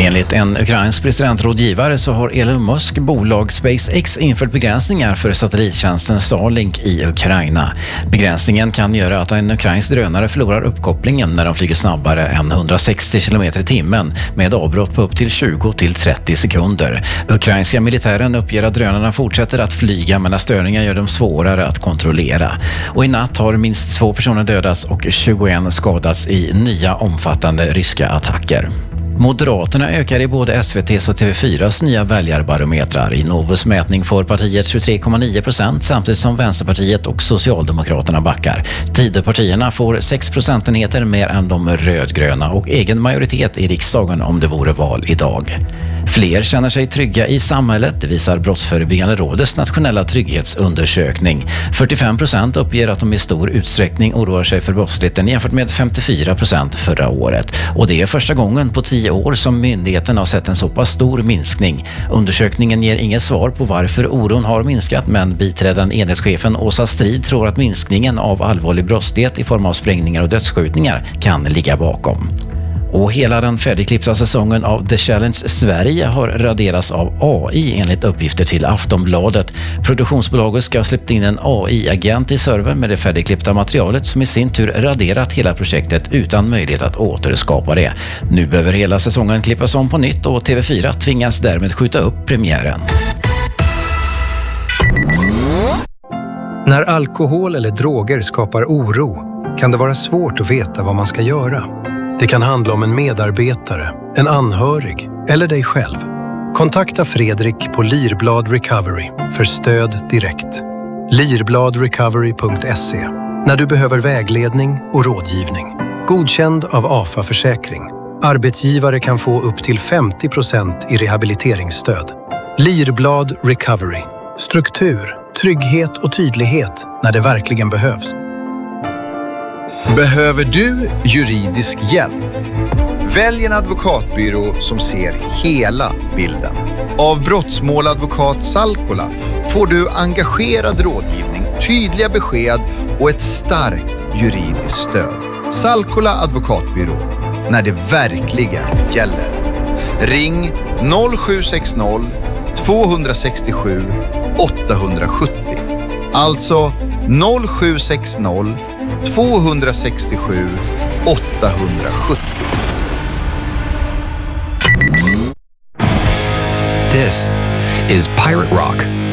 Enligt en ukrainsk presidentrådgivare så har Elon Musk bolag SpaceX infört begränsningar för satellittjänsten Starlink i Ukraina. Begränsningen kan göra att en ukrainsk drönare förlorar uppkopplingen när de flyger snabbare än 160 km i timmen med avbrott på upp till 20-30 sekunder. Ukrainska militären uppger att drönarna fortsätter att flyga men när störningar gör dem svårare att kontrollera. Och i natt har minst 2 personer dödats och 21 skadats i nya omfattande ryska attacker. Moderaterna ökar i både SVT:s och TV4s nya väljarbarometrar. I Novus mätning får partiet 23,9% samtidigt som Vänsterpartiet och Socialdemokraterna backar. Tidöpartierna får 6 procentenheter mer än de rödgröna och egen majoritet i riksdagen om det vore val idag. Fler känner sig trygga i samhället, det visar Brottsförebyggande rådets nationella trygghetsundersökning. 45% uppger att de i stor utsträckning oroar sig för brottsligheten jämfört med 54% förra året. Och det är första gången på 10 år som myndigheten har sett en så pass stor minskning. Undersökningen ger inget svar på varför oron har minskat, men biträdande enhetschefen Åsa Strid tror att minskningen av allvarlig brottslighet i form av sprängningar och dödsskjutningar kan ligga bakom. Och hela den färdigklippta säsongen av The Challenge Sverige har raderats av AI enligt uppgifter till Aftonbladet. Produktionsbolaget ska ha släppt in en AI-agent i servern med det färdigklippta materialet som i sin tur raderat hela projektet utan möjlighet att återskapa det. Nu behöver hela säsongen klippas om på nytt och TV4 tvingas därmed skjuta upp premiären. När alkohol eller droger skapar oro kan det vara svårt att veta vad man ska göra. Det kan handla om en medarbetare, en anhörig eller dig själv. Kontakta Fredrik på Lirblad Recovery för stöd direkt. Lirbladrecovery.se. När du behöver vägledning och rådgivning. Godkänd av AFA Försäkring. Arbetsgivare kan få upp till 50% i rehabiliteringsstöd. Lirblad Recovery. Struktur, trygghet och tydlighet när det verkligen behövs. Behöver du juridisk hjälp? Välj en advokatbyrå som ser hela bilden. Av Brottsmåladvokat Salkola får du engagerad rådgivning, tydliga besked och ett starkt juridiskt stöd. Salkola advokatbyrå, när det verkligen gäller. Ring 0760 267 870. Alltså 0760 267 870. This is Pirate Rock.